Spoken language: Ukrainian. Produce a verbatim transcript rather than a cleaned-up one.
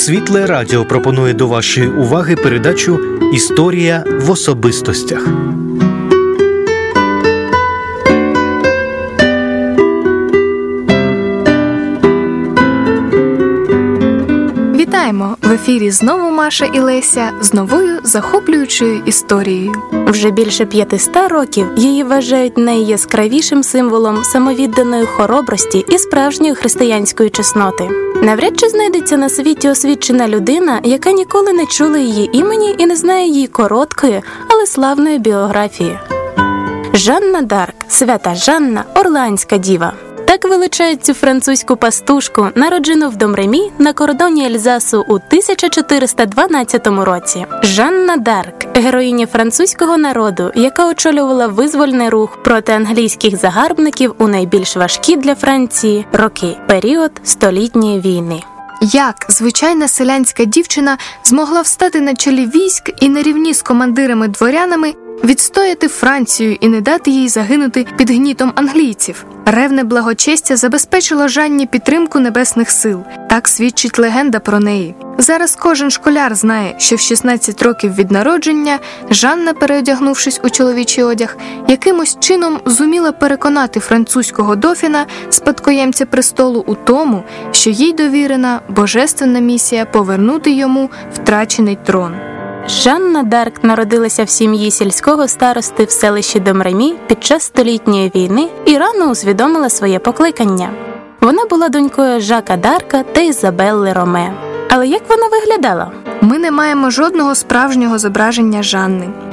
Світле Радіо пропонує до вашої уваги передачу «Історія в особистостях». Вітаємо! В ефірі знову Маша і Леся з новою захоплюючою історією. Вже більше п'ятиста років її вважають найяскравішим символом самовідданої хоробрості і справжньої християнської чесноти. Навряд чи знайдеться на світі освічена людина, яка ніколи не чула її імені і не знає її короткої, але славної біографії. Жанна д'Арк, свята Жанна, Орлеанська діва. Так величають цю французьку пастушку, народжену в Домремі на кордоні Ельзасу у тисяча чотириста дванадцятому році. Жанна д'Арк – героїня французького народу, яка очолювала визвольний рух проти англійських загарбників у найбільш важкі для Франції роки – період Столітньої війни. Як звичайна селянська дівчина змогла встати на чолі військ і на рівні з командирами-дворянами відстояти Францію і не дати їй загинути під гнітом англійців? Ревне благочестя забезпечило Жанні підтримку небесних сил. Так свідчить легенда про неї. Зараз кожен школяр знає, що в шістнадцять років від народження Жанна, переодягнувшись у чоловічий одяг, якимось чином зуміла переконати французького дофіна, спадкоємця престолу, у тому, що їй довірена божественна місія повернути йому втрачений трон. Жанна д'Арк народилася в сім'ї сільського старости в селищі Домремі під час Столітньої війни і рано усвідомила своє покликання. Вона була донькою Жака д'Арка та Ізабелли Роме. Але як вона виглядала? Ми не маємо жодного справжнього зображення Жанни.